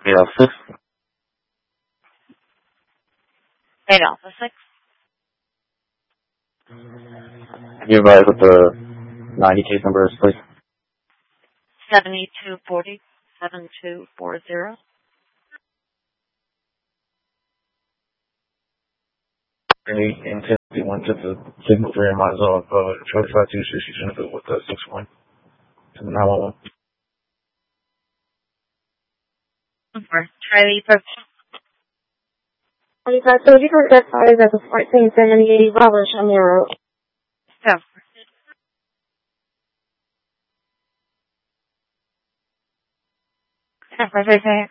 806. 8 Alpha 6. You advise what the 90 case number is, please. 7240. 7240. Any intensity went to the signal 3 miles off Charlie 526. You should have with the 61 to the 911. Charlie for 25, so you heard that fire at the 1470 Bravo Shamiro. So. Okay.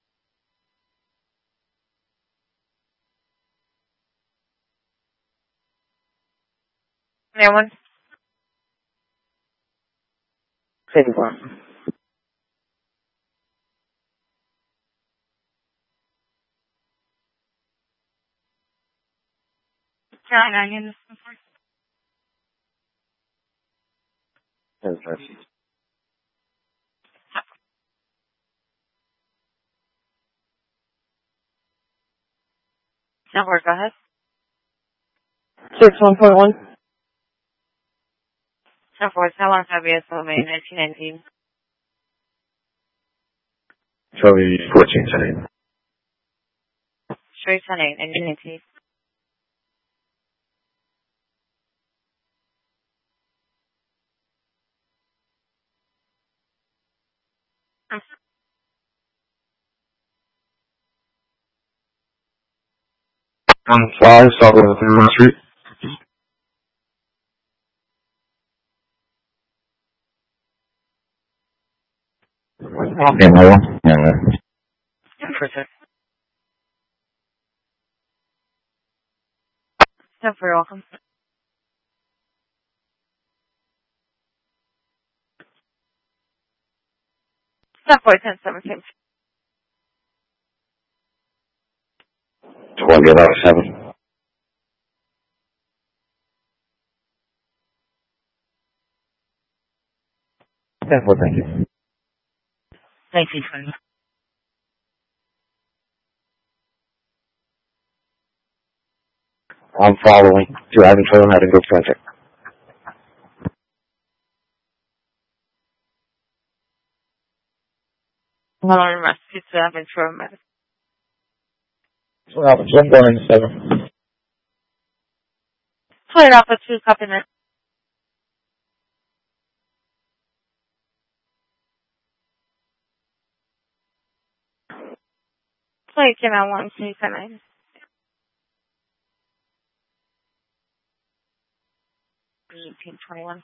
One. 51. Carolina. Yes, sir. Network, go ahead. 61.1. Network, how long have you been in 1919? Charlie 1410. Straight 10 8, 1918. On 5, South of 3 Street. Okay, my one. Yeah. No, you're welcome. Network 1017. 7. That's what, thank you. 1920. I'm following to Ivan Trail Having Group Project. Hold on, Massachusetts Avenue for a minute. So I'm going in 7. Put it off with 2 copy minutes. Play it out 1 2 9. 1821.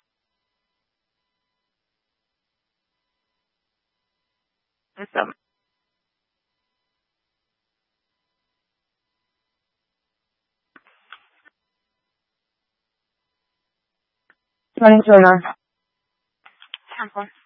What's up? 2029. 10 4.